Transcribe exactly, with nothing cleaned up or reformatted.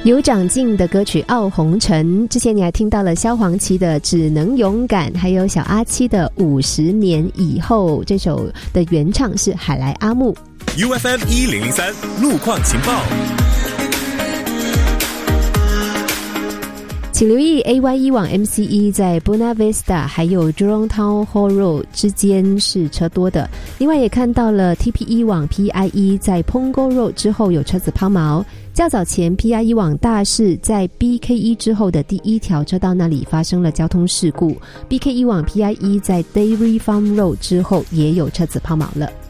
有长进的歌曲《傲红尘》，之前你还听到了萧煌奇的《只能勇敢》，还有小阿七的《五十年以后》，这首的原唱是海莱阿木。 U F M 一零零三路况情报， 请留意 A Y 一 往 M C E 在 Buena Vista 还有 Jurong Town Hall Road 之间是车多的，另外也看到了 T P 一 往 P I E 在 Punggol Road 之后有车子抛锚，较早前 P I E 往大士在 B K 一 之后的第一条车道那里发生了交通事故， B K 一 往 P I E 在 Dairy Farm Road 之后也有车子抛锚了。